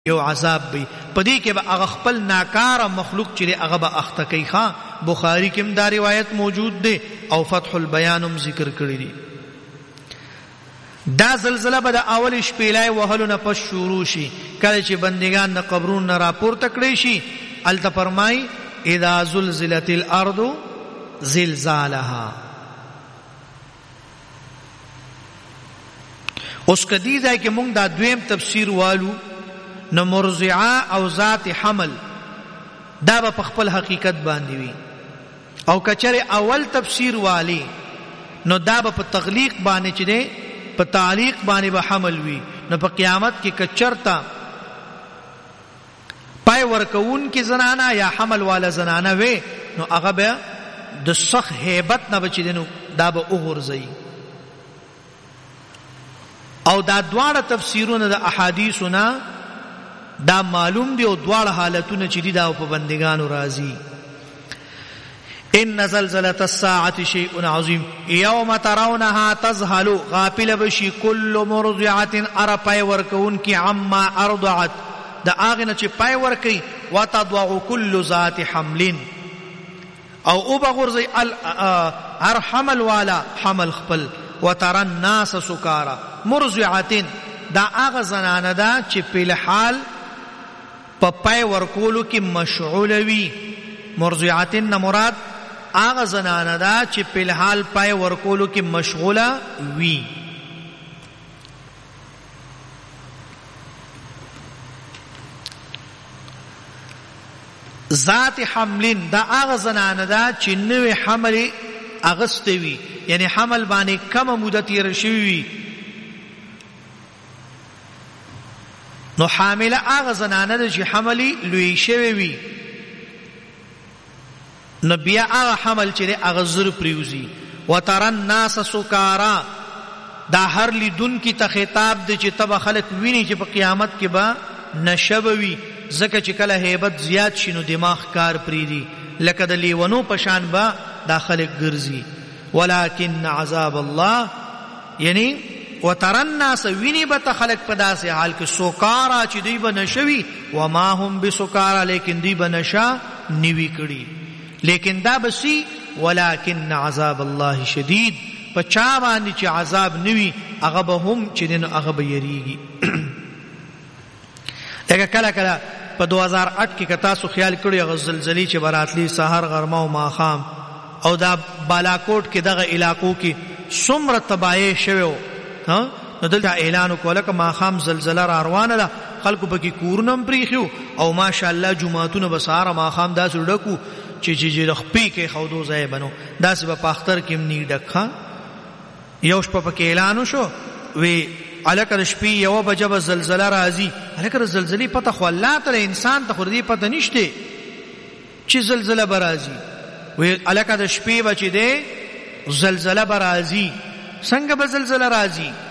یو عذاب بی پدی کې به هغه خپل ناکاره مخلوق چې هغه به اخته کوي. بخاری کې هم دا روایت موجود دی او فتح البیان هم ذکر کړی دی. دا زلزلہ به د اول شپېلای وهلو نه پس شروع شي کله چې بندگان د قبرونو نه راپورته کړی شي. الته فرمای اذا زلزلت الارض زلزالها. اوس کدی ځای کې موږ دا دویم تفسیر والو نو مرضعه او ذات حمل دا په خپل حقیقت باندې وي او کچره اول تفسیر والی نو دا په تغلیق باندې چې دی په تعلیق باندې به حمل وي. نو په قیامت کې کچرتا پای ورکون کې زنانه یا حمل والا زنانه وي نو هغه به د سخ هیبت نه بچی دي نو دا به وګرځي. او دا دواړه تفسیرونه د احادیثونه دا معلوم دی او دواړه حالتونه چې دي دا په بندگانو راضي. ان زلزلة الساعة شيء عظيم يوم ترونها تذهل غافل بشي كل مرضعة ارپای ورکون کی عما ارضعت دا اغنه چې پای ورکی وتضع كل ذات حمل او بغرزي هر حمل والا حمل خپل. وترى الناس سكارى مرضعة دا اغه زنانه دا چې په حال پای ورکولو کې مشغول وي. مرضعه مراد هغه زنانه دا چې په حال پای ورکولو کې مشغوله وي. ذات حملین دا هغه زنانه دا چې نوې حمل اغسته وي یعنی حمل باندې کم مدت تیر شوی وي. نو حامله هغه زنانه ده چې حملی لوی شوی وي نو بیا هغه حمل چې هغه زر پریوزي. وترى الناس سکارا دا هر لیدون کی ته خطاب دی چې تب خلق ویني چې په قیامت کې به نشبوي ځکه چې کله هیبت زیات شینو دماغ کار پریدي لکه د لیونو پشان به دا خلق ګرځي. ولكن عذاب الله یعنی وترى الناس ویني به خلق په داسې حال کې سکارا چې دوی به نشوي وما هم بسکارا لیکن دوی به نشا نیوي کړي. لیکن دا بسی ولكن عذاب الله شدید په چا باندې چې عذاب نوي هغه به هم چې دین هغه به یریږي. لکه کله کله په 2008 کې کتا سو خیال کړی هغه زلزلې چې براتلی سحر غرمه او ماخام او دا بالاکوټ کې دغه علاقو کې څومره تباہی شوه نو دلته اعلان وکړه که ماخام زلزلہ را روانه ده خلکو پکې کورنم پریخو او ماشاءالله جمعهتون بساره ماخام داس ډکو چې خپې کې خودو ځای بنو داس په اختر کې منی ډکا. یو شپه پکې اعلان وشو وی الکه شپې یو بجو زلزلہ راځي. الکه زلزلې پته خو الله تعالی انسان ته خردي پته نشته چې زلزلہ برازي. وی الکه شپې بچي دې زلزلہ برازي څنګه به زلزلہ راځي